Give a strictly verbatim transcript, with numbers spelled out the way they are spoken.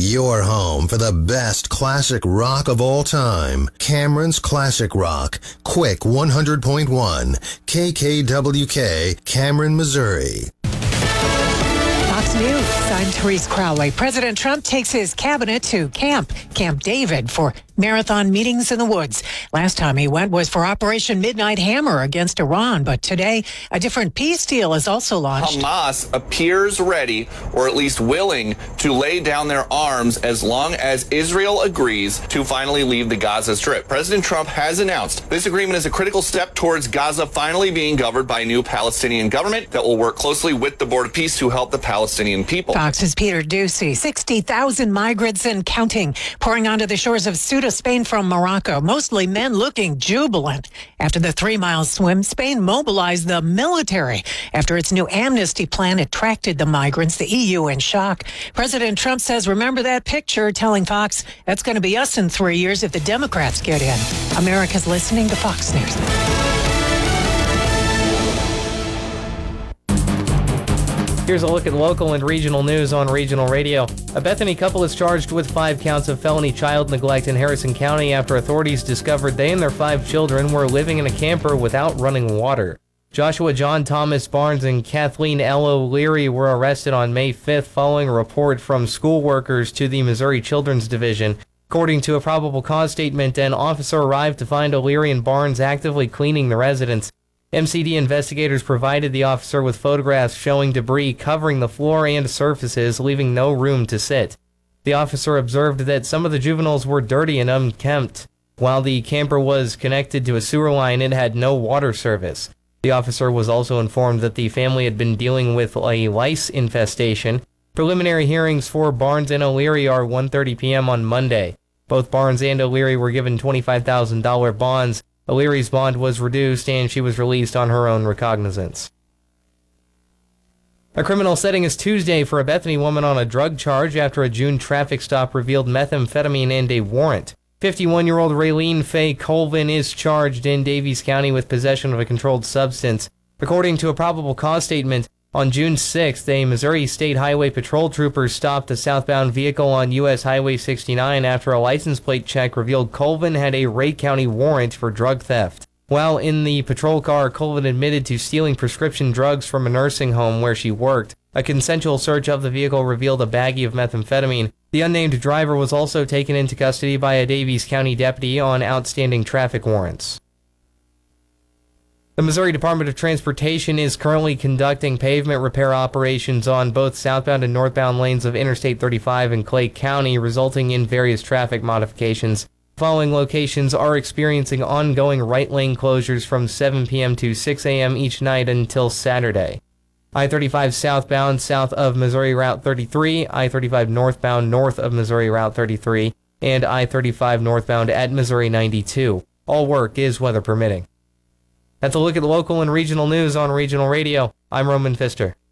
your home for the best classic rock of all time. Cameron's Classic Rock, Quick one hundred point one, K K W K, Cameron, Missouri. Fox News, I'm Therese Crowley. President Trump takes his cabinet to Camp, Camp David, for marathon meetings in the woods. Last time he went was for Operation Midnight Hammer against Iran, but today a different peace deal is also launched. Hamas appears ready, or at least willing, to lay down their arms as long as Israel agrees to finally leave the Gaza Strip. President Trump has announced this agreement is a critical step towards Gaza finally being governed by a new Palestinian government that will work closely with the Board of Peace to help the Palestinian people. Fox's Peter Ducey. sixty thousand migrants and counting pouring onto the shores of Ceuta, Spain from Morocco, mostly men looking jubilant. After the three-mile swim, Spain mobilized the military. After its new amnesty plan attracted the migrants, the E U in shock. President Trump says, remember that picture, telling Fox, that's going to be us in three years if the Democrats get in. America's listening to Fox News. Here's a look at local and regional news on Regional Radio. A Bethany couple is charged with five counts of felony child neglect in Harrison County after authorities discovered they and their five children were living in a camper without running water. Joshua John Thomas Barnes and Kathleen L. O'Leary were arrested on May fifth following a report from school workers to the Missouri Children's Division. According to a probable cause statement, an officer arrived to find O'Leary and Barnes actively cleaning the residence. M C D investigators provided the officer with photographs showing debris covering the floor and surfaces, leaving no room to sit. The officer observed that some of the juveniles were dirty and unkempt. While the camper was connected to a sewer line, it had no water service. The officer was also informed that the family had been dealing with a lice infestation. Preliminary hearings for Barnes and O'Leary are one thirty p.m. on Monday. Both Barnes and O'Leary were given twenty-five thousand dollars bonds. O'Leary's bond was reduced and she was released on her own recognizance. A criminal setting is Tuesday for a Bethany woman on a drug charge after a June traffic stop revealed methamphetamine and a warrant. fifty-one-year-old Raylene Faye Colvin is charged in Daviess County with possession of a controlled substance. According to a probable cause statement, on June sixth, a Missouri State Highway Patrol trooper stopped a southbound vehicle on U S Highway sixty-nine after a license plate check revealed Colvin had a Ray County warrant for drug theft. While in the patrol car, Colvin admitted to stealing prescription drugs from a nursing home where she worked. A consensual search of the vehicle revealed a baggie of methamphetamine. The unnamed driver was also taken into custody by a Daviess County deputy on outstanding traffic warrants. The Missouri Department of Transportation is currently conducting pavement repair operations on both southbound and northbound lanes of Interstate thirty-five in Clay County, resulting in various traffic modifications. The following locations are experiencing ongoing right lane closures from seven p.m. to six a.m. each night until Saturday. I thirty-five southbound south of Missouri Route thirty-three, I thirty-five northbound north of Missouri Route thirty-three, and I thirty-five northbound at Missouri ninety-two. All work is weather permitting. That's a look at local and regional news on Regional Radio. I'm Roman Pfister.